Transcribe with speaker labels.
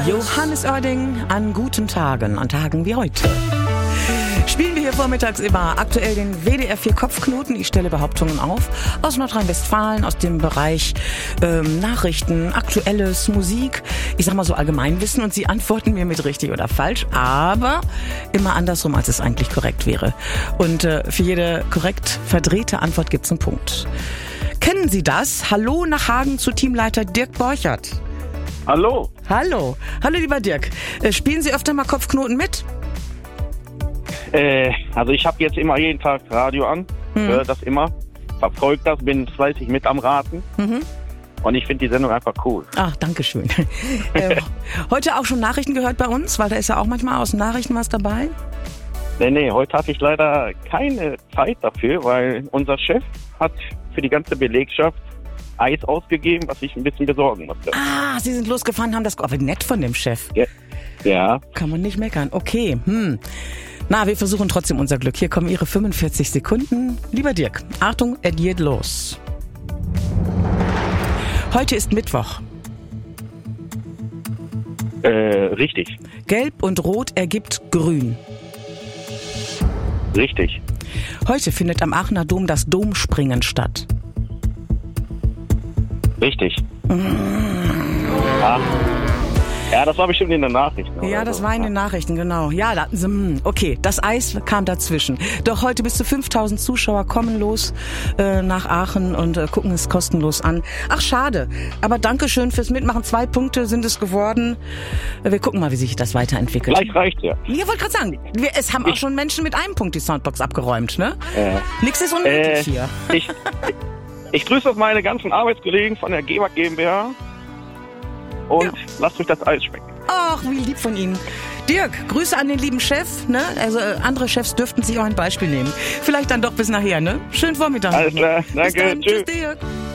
Speaker 1: Johannes Oerding an guten Tagen, an Tagen wie heute. Spielen wir hier vormittags immer aktuell den WDR 4 Kopfknoten. Ich stelle Behauptungen auf aus Nordrhein-Westfalen, aus dem Bereich Nachrichten, Aktuelles, Musik. Ich sag mal so Allgemeinwissen und Sie antworten mir mit richtig oder falsch, aber immer andersrum, als es eigentlich korrekt wäre. Und für jede korrekt verdrehte Antwort gibt's einen Punkt. Kennen Sie das? Hallo nach Hagen zu Teamleiter Dirk Borchert.
Speaker 2: Hallo.
Speaker 1: Hallo. Hallo lieber Dirk. Spielen Sie öfter mal Kopfknoten mit?
Speaker 2: Also ich habe jetzt immer jeden Tag Radio an, höre das immer, verfolge das, bin fleißig mit am Raten und ich finde die Sendung einfach cool.
Speaker 1: Ach, danke schön. Heute auch schon Nachrichten gehört bei uns, weil da ist ja auch manchmal aus den Nachrichten was dabei?
Speaker 2: Nee, heute hatte ich leider keine Zeit dafür, weil unser Chef hat für die ganze Belegschaft Eis ausgegeben, was ich ein bisschen besorgen musste.
Speaker 1: Ah, Sie sind losgefahren, haben das... Aber nett von dem Chef.
Speaker 2: Ja.
Speaker 1: Kann man nicht meckern. Okay, Na, wir versuchen trotzdem unser Glück. Hier kommen Ihre 45 Sekunden. Lieber Dirk, Achtung, es geht los. Heute ist Mittwoch.
Speaker 2: Richtig.
Speaker 1: Gelb und Rot ergibt Grün.
Speaker 2: Richtig.
Speaker 1: Heute findet am Aachener Dom das Domspringen statt.
Speaker 2: Richtig. Ja, das war bestimmt in den Nachrichten.
Speaker 1: Ja, das war in den Nachrichten, genau. Ja, da hatten Sie, okay, das Eis kam dazwischen. Doch heute bis zu 5000 Zuschauer kommen los nach Aachen und gucken es kostenlos an. Ach, schade. Aber Dankeschön fürs Mitmachen. 2 Punkte sind es geworden. Wir gucken mal, wie sich das weiterentwickelt.
Speaker 2: Vielleicht reicht's ja.
Speaker 1: Ich wollte gerade sagen, es haben auch schon Menschen mit einem Punkt die Soundbox abgeräumt, ne? Nix ist unmöglich hier.
Speaker 2: Ich grüße meine ganzen Arbeitskollegen von der GEWAG GmbH und lasst euch das Eis schmecken.
Speaker 1: Ach, wie lieb von Ihnen. Dirk, Grüße an den lieben Chef, ne? Also andere Chefs dürften sich auch ein Beispiel nehmen. Vielleicht dann doch bis nachher, ne? Schönen Vormittag.
Speaker 2: Alles klar, danke,
Speaker 1: bis dann.
Speaker 2: tschüss.
Speaker 1: Tschüss, Dirk.